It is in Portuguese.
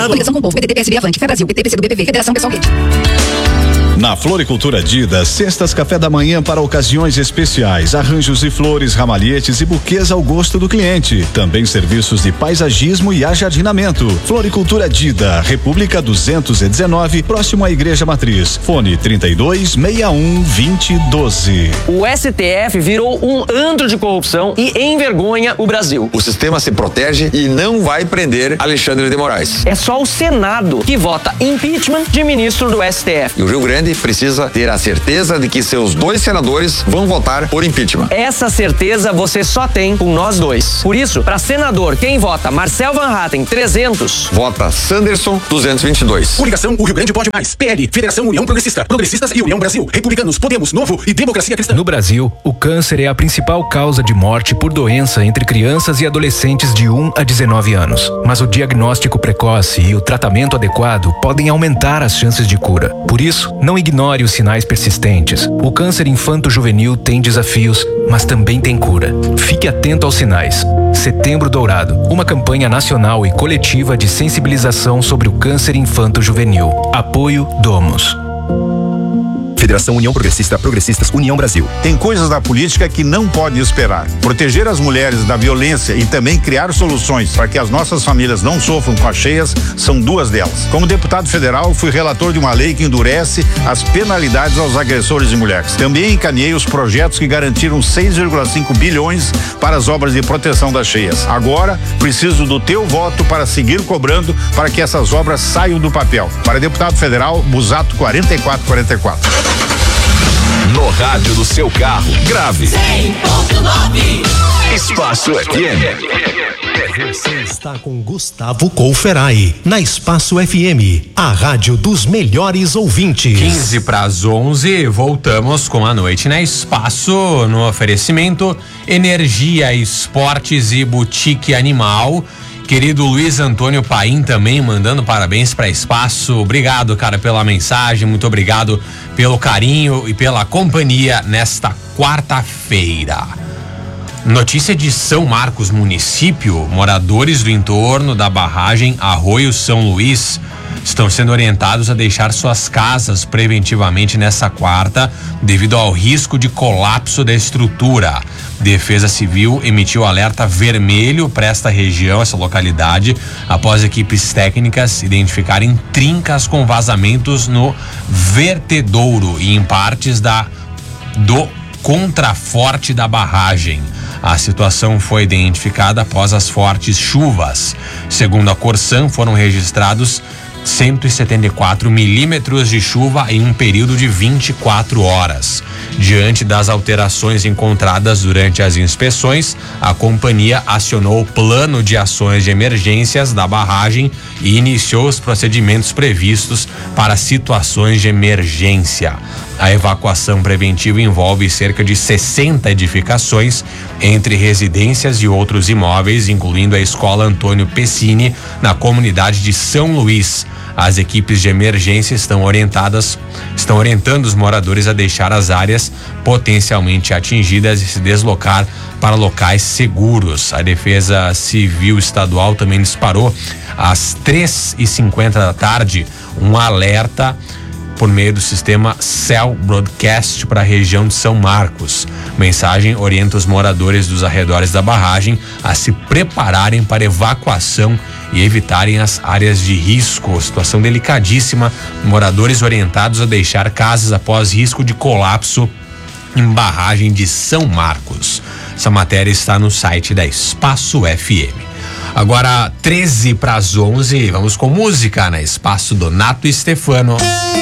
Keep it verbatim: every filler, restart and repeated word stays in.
claro. Coligação com o Povo, P D T, P S B, Avante, Fé Brasil, P T, P C do B P V, Federação Pessoal Rede. Na Floricultura Dida, cestas café da manhã para ocasiões especiais, arranjos e flores, ramalhetes e buquês ao gosto do cliente. Também serviços de paisagismo e ajardinamento. Floricultura Dida, República duzentos e dezenove, próximo à Igreja Matriz. Fone trinta e dois, sessenta e um, vinte, doze. O S T F virou um antro de corrupção e envergonha o Brasil. O sistema se protege e não vai prender Alexandre de Moraes. É só o Senado que vota impeachment de ministro do S T F. E o Rio Grande precisa ter a certeza de que seus dois senadores vão votar por impeachment. Essa certeza você só tem com nós dois. Por isso, para senador, quem vota Marcel Van Hatten, trezentos. Vota Sanderson, duzentos e vinte e dois. Coligação O Rio Grande Pode Mais. P L, Federação União Progressista, Progressistas e União Brasil. Republicanos, Podemos, Novo e Democracia Cristã. No Brasil, o câncer é a principal causa de morte por doença entre crianças e adolescentes de um a dezenove anos. Mas o diagnóstico precoce e o tratamento adequado podem aumentar as chances de cura. Por isso, não ignore os sinais persistentes. O câncer infanto-juvenil tem desafios, mas também tem cura. Fique atento aos sinais. Setembro Dourado, uma campanha nacional e coletiva de sensibilização sobre o câncer infanto-juvenil. Apoio Domus. Federação União Progressista, Progressistas, União Brasil. Tem coisas da política que não pode esperar. Proteger as mulheres da violência e também criar soluções para que as nossas famílias não sofram com as cheias são duas delas. Como deputado federal, fui relator de uma lei que endurece as penalidades aos agressores de mulheres. Também encaminhei os projetos que garantiram seis vírgula cinco bilhões para as obras de proteção das cheias. Agora, preciso do teu voto para seguir cobrando para que essas obras saiam do papel. Para deputado federal, Busato quarenta e quatro quarenta e quatro. No rádio do seu carro, grave cem ponto nove Espaço F M. Você está com Gustavo Colferai na Espaço F M, a rádio dos melhores ouvintes. quinze para as onze, voltamos com a noite na Espaço, no oferecimento Energia, Esportes e Boutique Animal. Querido Luiz Antônio Paim também mandando parabéns para Espaço. Obrigado, cara, pela mensagem. Muito obrigado pelo carinho e pela companhia nesta quarta-feira. Notícia de São Marcos, município. Moradores do entorno da barragem Arroio São Luís estão sendo orientados a deixar suas casas preventivamente nessa quarta, devido ao risco de colapso da estrutura. Defesa Civil emitiu alerta vermelho para esta região, essa localidade, após equipes técnicas identificarem trincas com vazamentos no vertedouro e em partes da do contraforte da barragem. A situação foi identificada após as fortes chuvas. Segundo a Corsan, foram registrados cento e setenta e quatro milímetros de chuva em um período de vinte e quatro horas. Diante das alterações encontradas durante as inspeções, a companhia acionou o plano de ações de emergências da barragem e iniciou os procedimentos previstos para situações de emergência. A evacuação preventiva envolve cerca de sessenta edificações, entre residências e outros imóveis, incluindo a Escola Antônio Pessini, na comunidade de São Luís. As equipes de emergência estão orientadas, estão orientando os moradores a deixar as áreas potencialmente atingidas e se deslocar para locais seguros. A Defesa Civil Estadual também disparou às três e cinquenta da tarde um alerta por meio do sistema Cell Broadcast para a região de São Marcos. Mensagem orienta os moradores dos arredores da barragem a se prepararem para evacuação e evitarem as áreas de risco. Situação delicadíssima. Moradores orientados a deixar casas após risco de colapso em barragem de São Marcos. Essa matéria está no site da Espaço F M. Agora, treze para as onze, vamos com música na Espaço Donato e Stefano.